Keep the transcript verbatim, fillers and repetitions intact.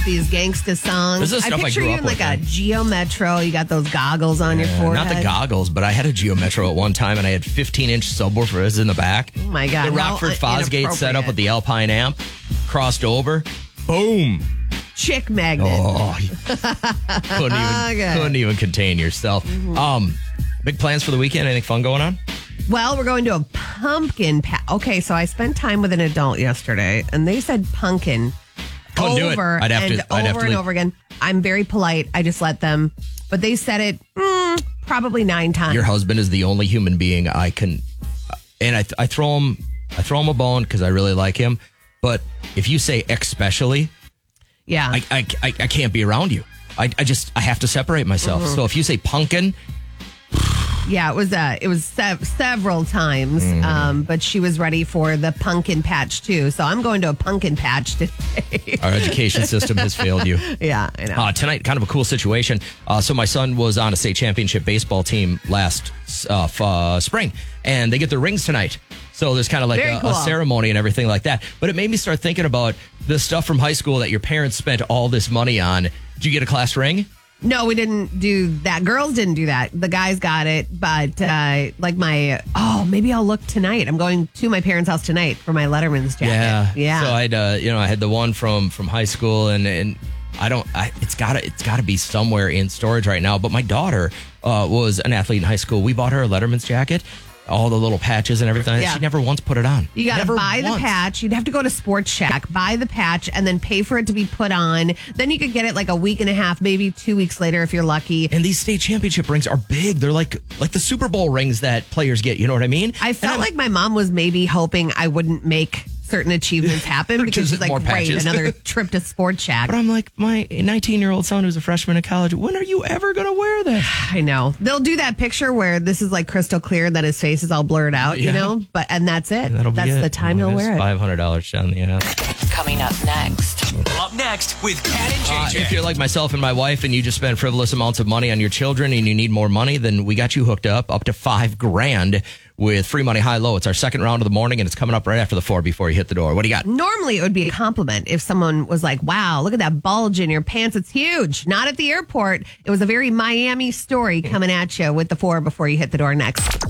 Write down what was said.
these gangsta songs. This is I stuff I picture grew you up in like with, a man. Geo Metro. You got those goggles on your Yeah, forehead. not the goggles, but I had a Geo Metro at one time, and I had fifteen-inch subwoofers in the back. Oh, my God. The how Rockford Fosgate setup inappropriate. with the Alpine amp, crossed over. Boom. Chick magnet. Oh, you couldn't even, Okay. couldn't even contain yourself. Mm-hmm. Um, big plans for the weekend? Anything fun going on? Well, we're going to a pumpkin patch. Okay, so I spent time with an adult yesterday, and they said pumpkin Couldn't do it. over I'd have and to- I'd have over to and leave. over again. I'm very polite. I just let them, but they said it mm, probably nine times. Your husband is the only human being I can, and I, I throw him, I throw him a bone because I really like him. But if you say especially, yeah. I, I, I, I can't be around you. I, I just, I have to separate myself. Mm-hmm. So if you say pumpkin, Yeah, it was uh, it was sev- several times, Mm. um, but she was ready for the pumpkin patch too. So I'm going to a pumpkin patch today. our education system has failed you. Yeah, I know. Uh, tonight, kind of a cool situation. Uh, so my son was on a state championship baseball team last uh, f- uh, spring, and they get their rings tonight. So there's kind of like Very a, cool. a ceremony and everything like that. But it made me start thinking about the stuff from high school that your parents spent all this money on. Did you get a class ring? No, we didn't do that. Girls didn't do that. The guys got it, but uh, like my oh, maybe I'll look tonight. I'm going to my parents' house tonight for my Letterman's jacket. Yeah, yeah. So I'd, uh, you know, I had the one from from high school, and and I don't, I, it's gotta, it's gotta be somewhere in storage right now. But my daughter uh, was an athlete in high school. We bought her a Letterman's jacket, all the little patches and everything. Yeah. She never once put it on. You got to Never buy the once. patch. You'd have to go to Sports Shack, buy the patch, and then pay for it to be put on. Then you could get it like a week and a half, maybe two weeks later if you're lucky. And these state championship rings are big. They're like like the Super Bowl rings that players get. You know what I mean? I And felt I'm- like my mom was maybe hoping I wouldn't make certain achievements happen because Just she's like, more great, patches. another trip to Sports Shack. But I'm like, my nineteen-year-old son who's a freshman in college, when are you ever going to wear that? I know. They'll do that picture where this is like crystal clear that his face is all blurred out, Yeah. you know? But and that's it. That'll be that's it. the time he'll wear it. five hundred dollars down the ass. Coming up next. Up next with Kat and Uh, J J. if you're like myself and my wife and you just spend frivolous amounts of money on your children and you need more money, then we got you hooked up up to five grand with free money high low. It's our second round of the morning and it's coming up right after the four before you hit the door. What do you got? Normally, it would be a compliment if someone was like, wow, look at that bulge in your pants. It's huge. Not at the airport. It was a very Miami story coming at you with the four before you hit the door next.